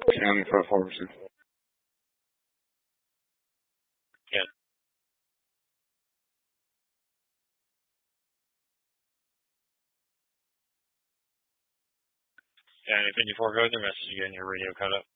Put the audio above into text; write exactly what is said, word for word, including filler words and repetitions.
County for pharmacy. Yeah. Yeah, anything before I go with your message again, your radio cut up.